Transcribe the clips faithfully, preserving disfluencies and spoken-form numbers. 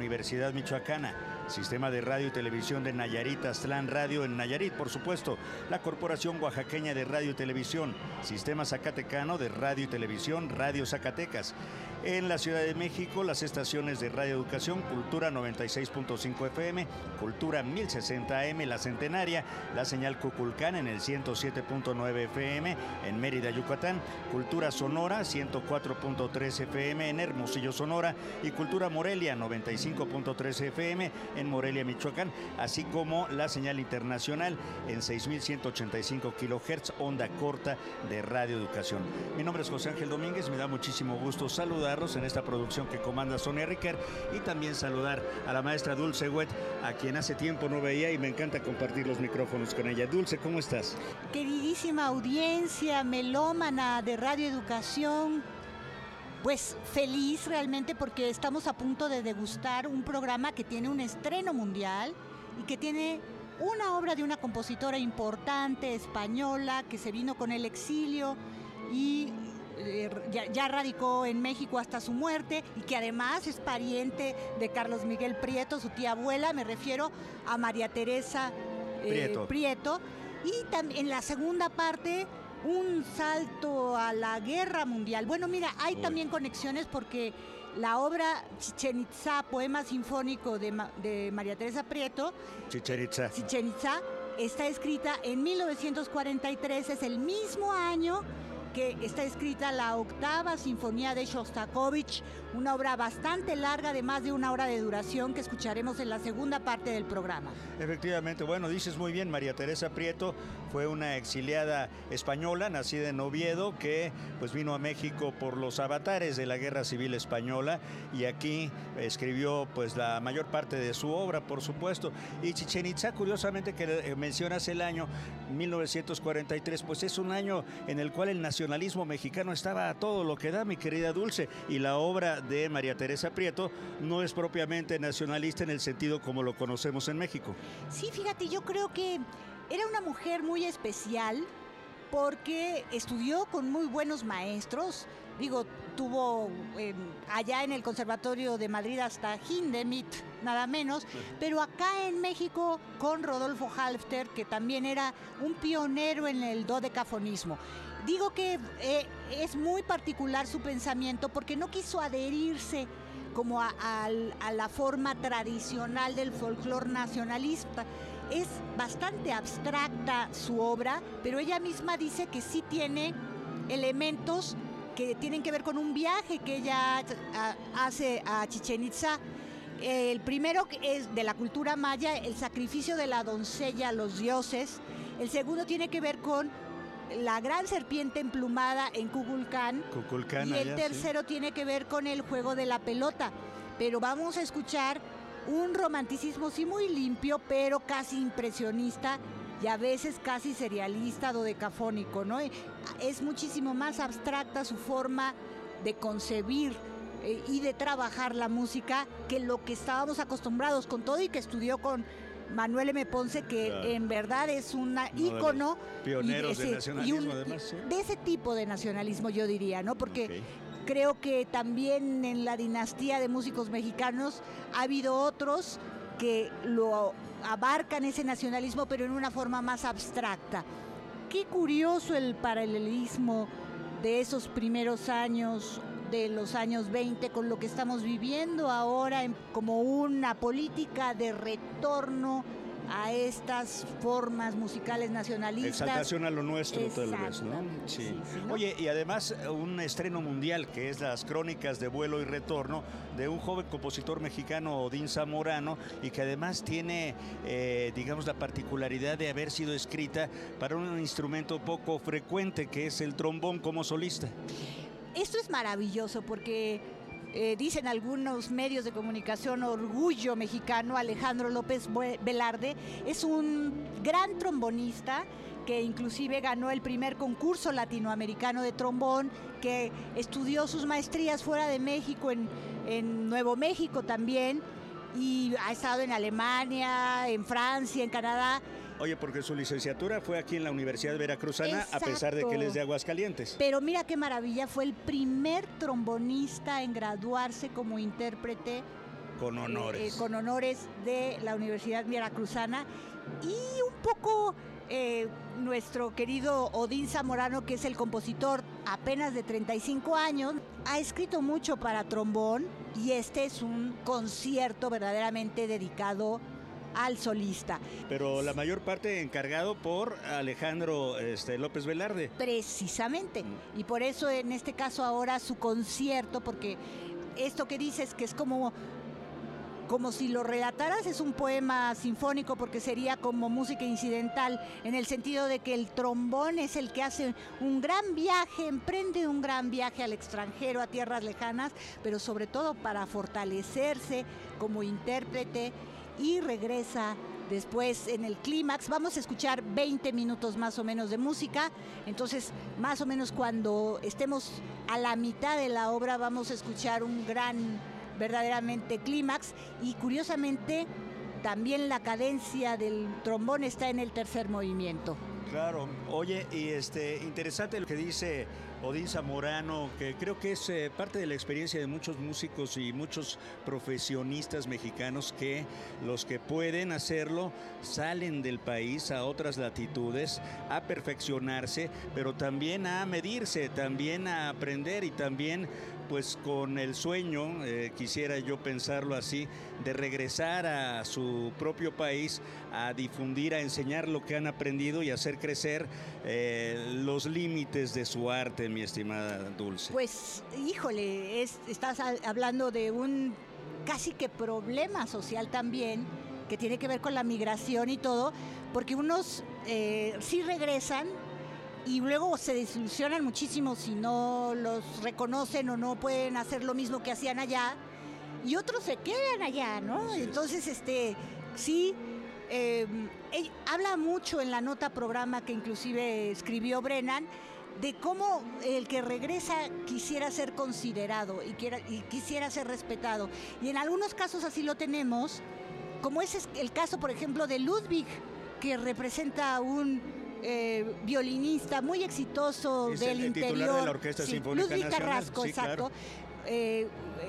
Universidad Michoacana, Sistema de Radio y Televisión de Nayarit, Aztlán Radio en Nayarit, por supuesto, la Corporación Oaxaqueña de Radio y Televisión, Sistema Zacatecano de Radio y Televisión, Radio Zacatecas. En la Ciudad de México, las estaciones de Radio Educación, Cultura noventa y seis punto cinco F M, Cultura mil sesenta A M, La Centenaria, la señal Cuculcán en el ciento siete punto nueve F M en Mérida, Yucatán, Cultura Sonora ciento cuatro punto tres F M en Hermosillo, Sonora, y Cultura Morelia noventa y cinco punto tres F M en Morelia, Michoacán, así como la señal internacional en seis mil ciento ochenta y cinco kilohertz, onda corta de Radio Educación. Mi nombre es José Ángel Domínguez, me da muchísimo gusto saludarlos en esta producción que comanda Sonia Riquer, y también saludar a la maestra Dulce Wet, a quien hace tiempo no veía y me encanta compartir los micrófonos con ella. Dulce, ¿cómo estás? Queridísima audiencia melómana de Radio Educación, pues feliz realmente porque estamos a punto de degustar un programa que tiene un estreno mundial y que tiene una obra de una compositora importante española que se vino con el exilio y eh, ya, ya radicó en México hasta su muerte, y que además es pariente de Carlos Miguel Prieto, su tía abuela. Me refiero a María Teresa eh, Prieto. Prieto. Y también en la segunda parte, un salto a la guerra mundial. Bueno, mira, hay Uy. también conexiones porque la obra Chichén Itzá, poema sinfónico de, Ma- de María Teresa Prieto, Chichén Itzá. Chichén Itzá, está escrita en mil novecientos cuarenta y tres, es el mismo año que está escrita la octava sinfonía de Shostakovich, una obra bastante larga de más de una hora de duración que escucharemos en la segunda parte del programa. Efectivamente, bueno, dices muy bien, María Teresa Prieto fue una exiliada española, nacida en Oviedo, que pues vino a México por los avatares de la Guerra Civil Española, y aquí escribió pues la mayor parte de su obra, por supuesto. Y Chichén Itzá, curiosamente que mencionas el año mil novecientos cuarenta y tres, pues es un año en el cual el nacionalismo mexicano estaba a todo lo que da, mi querida Dulce, y la obra de María Teresa Prieto no es propiamente nacionalista en el sentido como lo conocemos en México. Sí, fíjate, yo creo que era una mujer muy especial porque estudió con muy buenos maestros. Digo, tuvo eh, allá en el Conservatorio de Madrid hasta Hindemith, nada menos, pero acá en México con Rodolfo Halfter, que también era un pionero en el dodecafonismo. Digo que eh, es muy particular su pensamiento porque no quiso adherirse como a, a, a la forma tradicional del folclore nacionalista. Es bastante abstracta su obra, pero ella misma dice que sí tiene elementos que tienen que ver con un viaje que ella a, hace a Chichén Itzá. El primero es de la cultura maya, el sacrificio de la doncella a los dioses. El segundo tiene que ver con la gran serpiente emplumada en Kukulcán. Kukulcán, y el allá, tercero sí. tiene que ver con el juego de la pelota. Pero vamos a escuchar un romanticismo sí muy limpio, pero casi impresionista y a veces casi serialista, dodecafónico, ¿no? Es muchísimo más abstracta su forma de concebir eh, y de trabajar la música que lo que estábamos acostumbrados, con todo y que estudió con Manuel M. Ponce, que claro. en verdad es un ícono. Pioneros del nacionalismo, un, además. ¿Sí? De ese tipo de nacionalismo, yo diría, ¿no? Porque okay. creo que también en la dinastía de músicos mexicanos ha habido otros que lo abarcan ese nacionalismo, pero en una forma más abstracta. Qué curioso el paralelismo de esos primeros años, de los años veinte, con lo que estamos viviendo ahora en, como una política de retorno a estas formas musicales nacionalistas. Exaltación a lo nuestro, Exacto. tal vez, ¿no? Sí. Sí, sí, ¿no? Oye, y además un estreno mundial, que es las crónicas de vuelo y retorno de un joven compositor mexicano, Odín Zamorano, y que además tiene, eh, digamos, la particularidad de haber sido escrita para un instrumento poco frecuente, que es el trombón como solista. Esto es maravilloso porque eh, dicen algunos medios de comunicación, orgullo mexicano. Alejandro López Velarde es un gran trombonista que inclusive ganó el primer concurso latinoamericano de trombón, que estudió sus maestrías fuera de México, en, en Nuevo México también, y ha estado en Alemania, en Francia, en Canadá. Oye, porque su licenciatura fue aquí en la Universidad Veracruzana, Exacto. a pesar de que él es de Aguascalientes. Pero mira qué maravilla, fue el primer trombonista en graduarse como intérprete con honores. Eh, eh, con honores de la Universidad Veracruzana. Y un poco eh, nuestro querido Odín Zamorano, que es el compositor apenas de treinta y cinco años, ha escrito mucho para trombón y este es un concierto verdaderamente dedicado al solista. Pero la mayor parte encargado por Alejandro este, López Velarde. Precisamente. Y por eso en este caso ahora su concierto, porque esto que dices que es como... como si lo relataras, es un poema sinfónico porque sería como música incidental, en el sentido de que el trombón es el que hace un gran viaje, emprende un gran viaje al extranjero, a tierras lejanas, pero sobre todo para fortalecerse como intérprete y regresa después en el clímax. Vamos a escuchar veinte minutos más o menos de música, entonces más o menos cuando estemos a la mitad de la obra vamos a escuchar un gran... verdaderamente clímax y curiosamente también la cadencia del trombón está en el tercer movimiento. Claro, oye, y este interesante lo que dice Odín Zamorano, que creo que es eh, parte de la experiencia de muchos músicos y muchos profesionistas mexicanos que los que pueden hacerlo salen del país a otras latitudes a perfeccionarse, pero también a medirse, también a aprender y también pues con el sueño, eh, quisiera yo pensarlo así, de regresar a su propio país a difundir, a enseñar lo que han aprendido y hacer crecer eh, los límites de su arte, mi estimada Dulce. Pues, híjole, es, estás hablando de un casi que problema social también, que tiene que ver con la migración y todo, porque unos eh, sí regresan, y luego se desilusionan muchísimo si no los reconocen o no pueden hacer lo mismo que hacían allá, y otros se quedan allá, ¿no? Sí. Entonces, este, sí, eh, habla mucho en la nota programa que inclusive escribió Brennan, de cómo el que regresa quisiera ser considerado y, quiera, y quisiera ser respetado. Y en algunos casos así lo tenemos, como ese es el caso, por ejemplo, de Ludwig, que representa un... Eh, violinista muy exitoso es del el, el interior titular de la Orquesta sí, Sinfónica Ludwig Nacional. Carrasco, sí, exacto. Claro. Eh,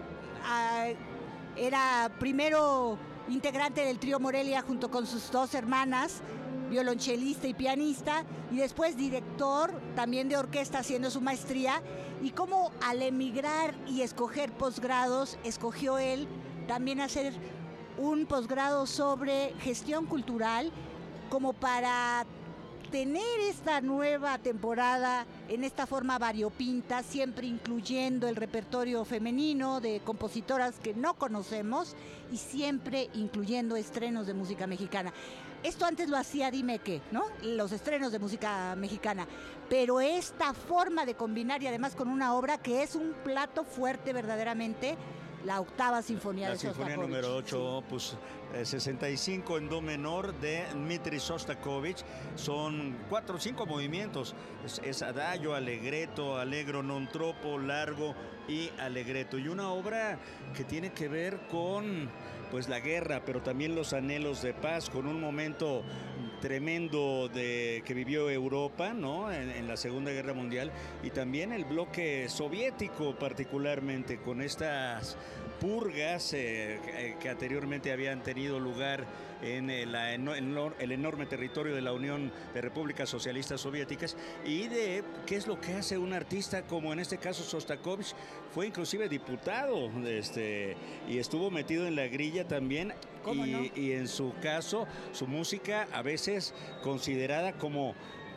eh, era primero integrante del trío Morelia junto con sus dos hermanas, violonchelista y pianista, y después director también de orquesta haciendo su maestría, y cómo al emigrar y escoger posgrados, escogió él también hacer un posgrado sobre gestión cultural, como para tener esta nueva temporada en esta forma variopinta, siempre incluyendo el repertorio femenino de compositoras que no conocemos y siempre incluyendo estrenos de música mexicana. Esto antes lo hacía Dime Qué, ¿no? Los estrenos de música mexicana. Pero esta forma de combinar y además con una obra que es un plato fuerte verdaderamente, la octava sinfonía la de Sostakovich. La sinfonía número ocho, sí. Opus eh, sesenta y cinco en do menor de Dmitri Sostakovich. Son cuatro o cinco movimientos. Es, es adagio, allegretto, allegro non troppo, largo y allegretto. Y una obra que tiene que ver con pues la guerra, pero también los anhelos de paz, con un momento tremendo de que vivió Europa, ¿no? En, en la Segunda Guerra Mundial, y también el bloque soviético, particularmente con estas purgas eh, que anteriormente habían tenido lugar en el, en el enorme territorio de la Unión de Repúblicas Socialistas Soviéticas, y de qué es lo que hace un artista como en este caso Sostakovich. Fue inclusive diputado este, y estuvo metido en la grilla también, y, no? y en su caso su música a veces considerada como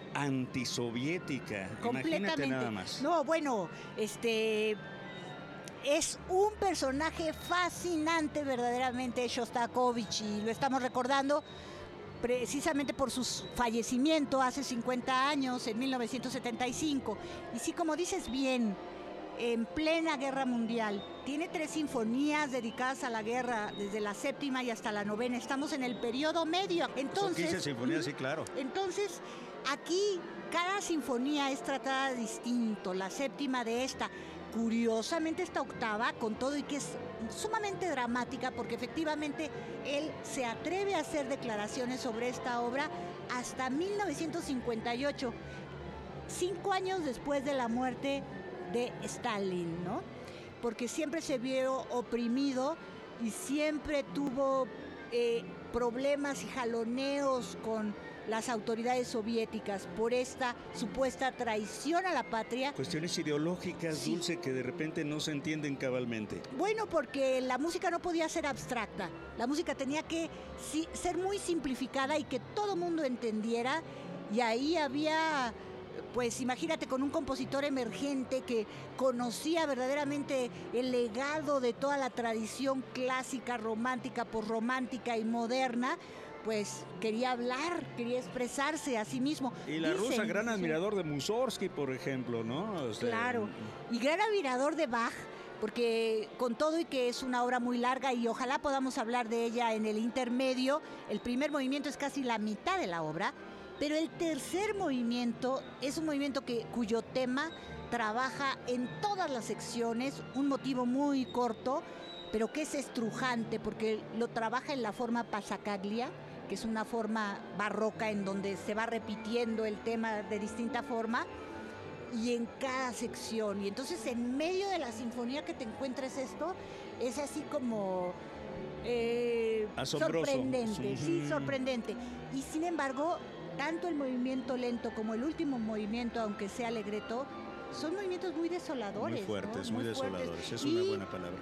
antisoviética. Imagínate nada más. No, bueno, este... es un personaje fascinante verdaderamente Shostakovich, y lo estamos recordando precisamente por su fallecimiento hace cincuenta años, en mil novecientos setenta y cinco. Y sí, como dices bien, en plena guerra mundial, tiene tres sinfonías dedicadas a la guerra, desde la séptima y hasta la novena. Estamos en el periodo medio. Entonces, Son quince sinfonías, sí, claro. Entonces, aquí cada sinfonía es tratada distinto. La séptima de esta, curiosamente esta octava, con todo y que es sumamente dramática, porque efectivamente él se atreve a hacer declaraciones sobre esta obra hasta mil novecientos cincuenta y ocho, cinco años después de la muerte de Stalin, ¿no? Porque siempre se vio oprimido y siempre tuvo eh, problemas y jaloneos con las autoridades soviéticas por esta supuesta traición a la patria. Cuestiones ideológicas, sí. Dulce, que de repente no se entienden cabalmente. Bueno, porque la música no podía ser abstracta, la música tenía que sí, ser muy simplificada y que todo mundo entendiera, y ahí había, pues imagínate, con un compositor emergente que conocía verdaderamente el legado de toda la tradición clásica, romántica, posromántica y moderna, pues quería hablar, quería expresarse a sí mismo. Y la Dicen, rusa, gran admirador de Mussorgsky, por ejemplo, ¿no? O sea, claro, y gran admirador de Bach, porque con todo y que es una obra muy larga y ojalá podamos hablar de ella en el intermedio, el primer movimiento es casi la mitad de la obra, pero el tercer movimiento es un movimiento que, cuyo tema trabaja en todas las secciones, un motivo muy corto, pero que es estrujante porque lo trabaja en la forma passacaglia, que es una forma barroca en donde se va repitiendo el tema de distinta forma y en cada sección. Y entonces en medio de la sinfonía que te encuentres esto, es así como eh, sorprendente, sí, sorprendente. Y sin embargo, tanto el movimiento lento como el último movimiento, aunque sea allegretto, son movimientos muy desoladores. Muy fuertes, ¿no? muy, muy desoladores, fuertes. Es una y buena palabra.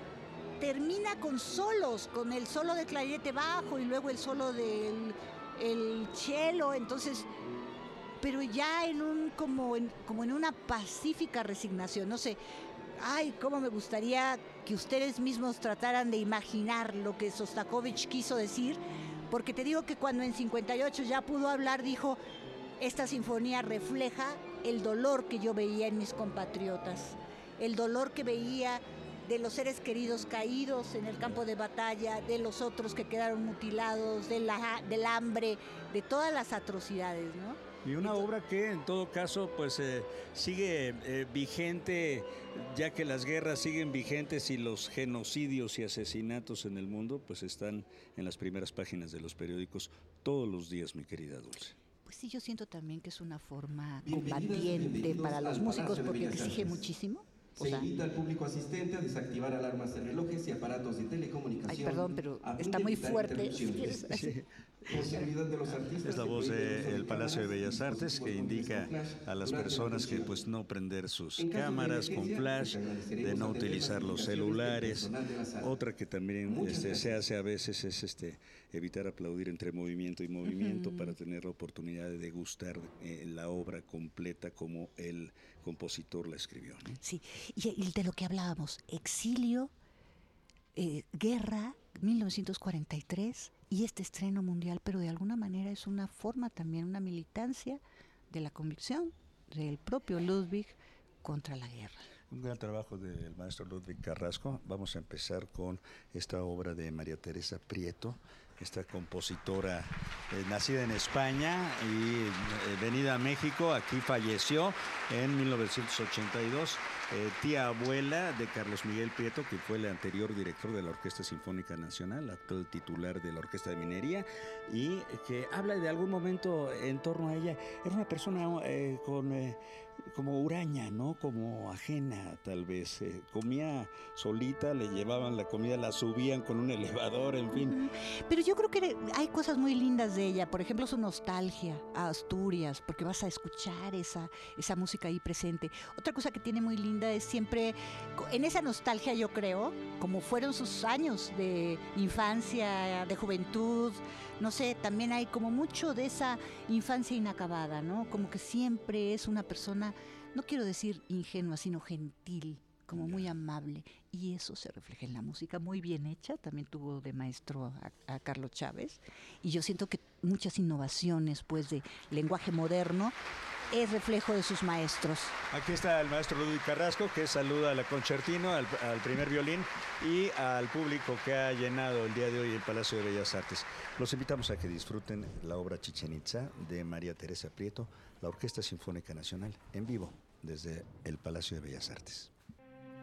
Termina con solos, con el solo de clarinete bajo y luego el solo del el cello, entonces, pero ya en un como en, como en una pacífica resignación, no sé. Ay, cómo me gustaría que ustedes mismos trataran de imaginar lo que Sostakovich quiso decir, porque te digo que cuando en cincuenta y ocho ya pudo hablar, dijo: esta sinfonía refleja el dolor que yo veía en mis compatriotas, el dolor que veía de los seres queridos caídos en el campo de batalla, de los otros que quedaron mutilados, de la, del hambre, de todas las atrocidades, ¿no? Y una Entonces, obra que en todo caso pues eh, sigue eh, vigente, ya que las guerras siguen vigentes y los genocidios y asesinatos en el mundo pues están en las primeras páginas de los periódicos todos los días, mi querida Dulce. Pues sí, yo siento también que es una forma combatiente para los músicos porque exige muchísimo. Se invita al público asistente a desactivar alarmas de relojes y aparatos de telecomunicación. Ay, perdón, pero está muy fuerte. Sí. Por seguridad de los artistas. Es la voz del Palacio de Bellas Artes que indica a las personas que pues no prender sus cámaras con flash, de no utilizar los celulares. Otra que también este, se hace a veces es este evitar aplaudir entre movimiento y movimiento uh-huh. para tener la oportunidad de degustar eh, la obra completa como el compositor la escribió, ¿no? Sí, y, y de lo que hablábamos, exilio, eh, guerra, mil novecientos cuarenta y tres y este estreno mundial, pero de alguna manera es una forma también, una militancia de la convicción del propio Ludwig contra la guerra. Un gran trabajo del maestro Ludwig Carrasco. Vamos a empezar con esta obra de María Teresa Prieto, esta compositora eh, nacida en España y eh, venida a México. Aquí falleció en mil novecientos ochenta y dos, eh, tía abuela de Carlos Miguel Prieto, que fue el anterior director de la Orquesta Sinfónica Nacional, actual titular de la Orquesta de Minería, y que habla de algún momento en torno a ella. Era una persona eh, con... Eh, como huraña, ¿no? Como ajena, tal vez. Eh, comía solita, le llevaban la comida, la subían con un elevador, en fin. Pero yo creo que hay cosas muy lindas de ella. Por ejemplo, su nostalgia a Asturias, porque vas a escuchar esa, esa música ahí presente. Otra cosa que tiene muy linda es siempre, en esa nostalgia yo creo, como fueron sus años de infancia, de juventud, no sé, también hay como mucho de esa infancia inacabada, ¿no? Como que siempre es una persona, no quiero decir ingenua, sino gentil, como muy amable. Y eso se refleja en la música, muy bien hecha. También tuvo de maestro a, a Carlos Chávez. Y yo siento que muchas innovaciones, pues, de lenguaje moderno es reflejo de sus maestros. Aquí está el maestro Ludwig Carrasco, que saluda a la concertino, al, al primer violín y al público que ha llenado el día de hoy el Palacio de Bellas Artes. Los invitamos a que disfruten la obra Chichén Itzá de María Teresa Prieto, la Orquesta Sinfónica Nacional, en vivo desde el Palacio de Bellas Artes.